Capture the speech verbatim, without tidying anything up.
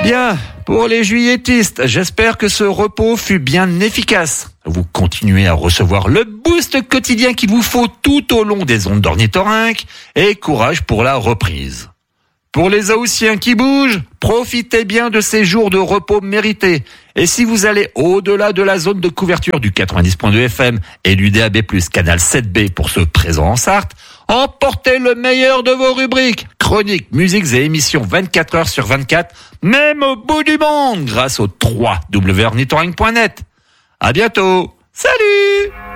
Bien, pour les juilletistes, j'espère que ce repos fut bien efficace. Vous continuez à recevoir le boost quotidien qu'il vous faut tout au long des ondes d'Ornithorynque et courage pour la reprise. Pour les Haussiens qui bougent, profitez bien de ces jours de repos mérités. Et si vous allez au-delà de la zone de couverture du quatre-vingt-dix virgule deux F M et du D A B plus, canal sept B pour ceux présents en Sarthe, emportez le meilleur de vos rubriques, chroniques, musiques et émissions vingt-quatre heures sur vingt-quatre, même au bout du monde, grâce au w w w point ornithorynque point net. À bientôt. Salut!